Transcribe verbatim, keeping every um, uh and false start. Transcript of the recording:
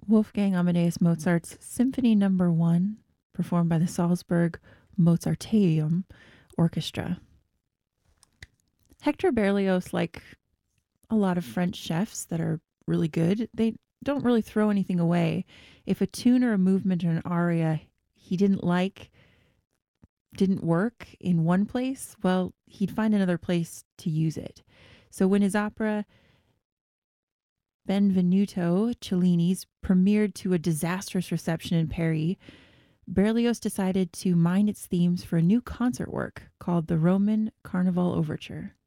Wolfgang Amadeus Mozart's Symphony Number One, performed by the Salzburg Mozarteum Orchestra. Hector Berlioz, like a lot of French chefs that are really good, they don't really throw anything away. If a tune or a movement or an aria he didn't like didn't work in one place, well, he'd find another place to use it. So when his opera Benvenuto Cellini's premiered to a disastrous reception in Paris, Berlioz decided to mine its themes for a new concert work called the Roman Carnival Overture.